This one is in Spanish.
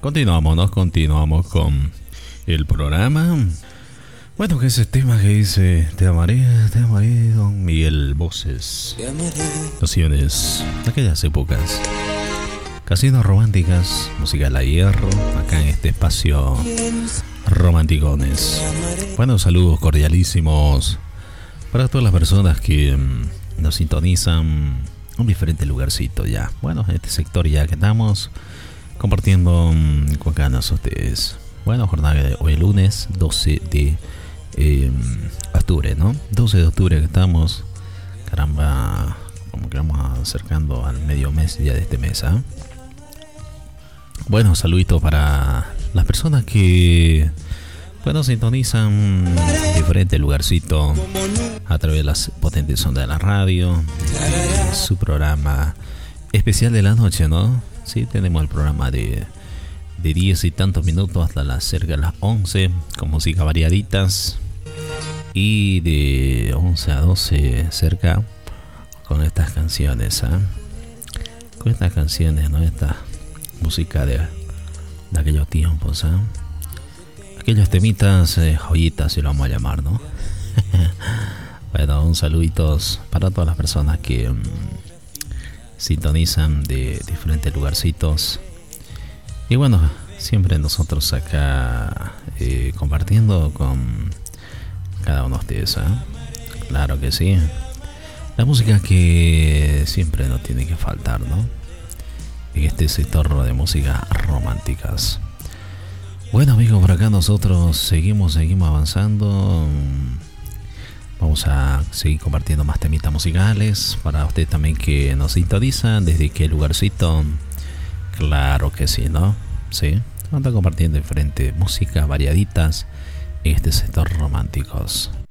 Continuamos con el programa. Bueno, que ese tema que dice te amaré, don Miguel Voces. Canciones de aquellas épocas. Casinos románticas, música de la hierro, acá en este espacio Romanticones. Bueno, saludos cordialísimos para todas las personas que nos sintonizan un diferente lugarcito ya. Bueno, en este sector ya que estamos compartiendo con ganas ustedes. Bueno, jornada de hoy lunes 12 de octubre, ¿no? 12 de octubre que estamos. Caramba, como que vamos acercando al medio mes ya de este mes, ¿eh? Bueno, saluditos para las personas que, bueno, sintonizan diferente lugarcito a través de las potentes ondas de la radio, su programa especial de la noche, ¿no? Sí, tenemos el programa de 10 y tantos minutos hasta las cerca de las 11 con música variaditas, y de 11 a 12 cerca con estas canciones, ¿eh? Con estas canciones, ¿no? Esta música de aquellos tiempos, ¿eh? Aquellos temitas, joyitas, si lo vamos a llamar, ¿no? Bueno, un saluditos para todas las personas que sintonizan de diferentes lugarcitos. Y bueno, siempre nosotros acá compartiendo con cada uno de ustedes, ¿eh? Claro que sí. La música que siempre no tiene que faltar, ¿no? En este sector de música románticas. Bueno, amigos, por acá nosotros seguimos avanzando. Vamos a seguir compartiendo más temitas musicales para ustedes también que nos sintonizan desde qué lugarcito. Claro que sí, ¿no? Sí, vamos a estar compartiendo diferentes músicas variaditas en este sector románticos.